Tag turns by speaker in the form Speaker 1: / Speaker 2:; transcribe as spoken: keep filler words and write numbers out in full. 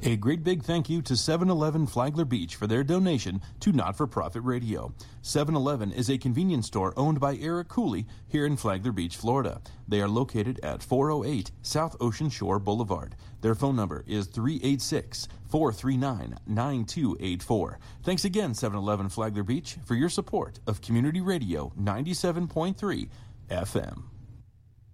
Speaker 1: A great big thank you to seven eleven Flagler Beach for their donation to Not-for-Profit Radio. seven eleven is a convenience store owned by Eric Cooley here in Flagler Beach, Florida. They are located at four oh eight South Ocean Shore Boulevard. Their phone number is three eight six, four three nine, nine two eight four. Thanks again, seven eleven Flagler Beach, for your support of Community Radio ninety-seven point three F M.